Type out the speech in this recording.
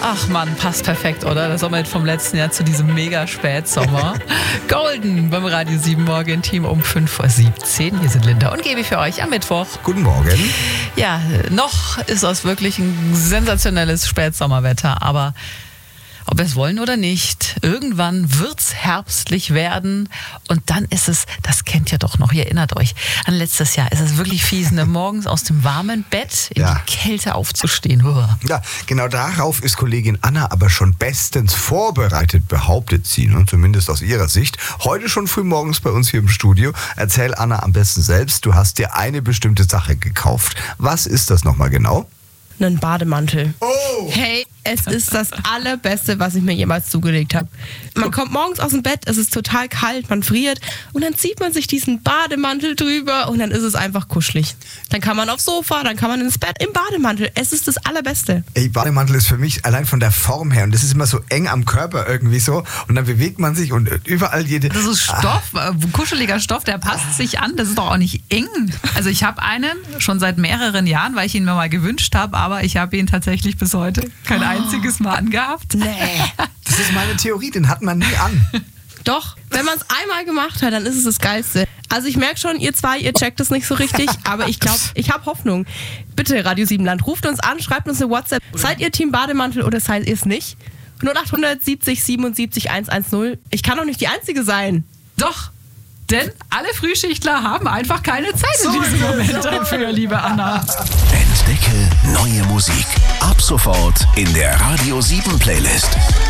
Ach Mann, passt perfekt, oder? Das Sommerhit vom letzten Jahr zu diesem mega Spätsommer. Golden beim Radio 7 Morgen-Team um 5:17 Uhr. Hier sind Linda und Gaby für euch am Mittwoch. Guten Morgen. Ja, noch ist das wirklich ein sensationelles Spätsommerwetter, aber ob wir es wollen oder nicht, irgendwann wird's herbstlich werden und dann ist es, das kennt ihr doch noch, ihr erinnert euch an letztes Jahr, ist es wirklich fies, morgens aus dem warmen Bett in die Kälte aufzustehen. Ja, genau darauf ist Kollegin Anna aber schon bestens vorbereitet, behauptet sie, ne? Zumindest aus ihrer Sicht. Heute schon früh morgens bei uns hier im Studio. Erzähl Anna am besten selbst, du hast dir eine bestimmte Sache gekauft. Was ist das nochmal genau? Einen Bademantel. Oh! Hey, es ist das Allerbeste, was ich mir jemals zugelegt habe. Man kommt morgens aus dem Bett, es ist total kalt, man friert und dann zieht man sich diesen Bademantel drüber und dann ist es einfach kuschelig. Dann kann man aufs Sofa, dann kann man ins Bett im Bademantel. Es ist das Allerbeste. Ey, Bademantel ist für mich allein von der Form her und das ist immer so eng am Körper irgendwie so und dann bewegt man sich und überall jede... Das ist Stoff, kuscheliger Stoff, der passt sich an, das ist doch auch nicht eng. Also ich habe einen schon seit mehreren Jahren, weil ich ihn mir mal gewünscht habe, aber ich habe ihn tatsächlich bis heute kein einziges Mal angehabt. Nee. Das ist meine Theorie, den hat man nie an. Doch, wenn man es einmal gemacht hat, dann ist es das Geilste. Also ich merke schon, ihr zwei, ihr checkt es nicht so richtig, aber ich glaube, ich habe Hoffnung. Bitte, Radio 7 Land, ruft uns an, schreibt uns eine WhatsApp. Seid ihr Team Bademantel oder seid ihr es nicht? 0800 70 77 110. Ich kann doch nicht die Einzige sein. Doch, denn alle Frühschichtler haben einfach keine Zeit in diesem Moment dafür, liebe Anna. Entdecke neue Musik. Ab sofort in der Radio 7 Playlist.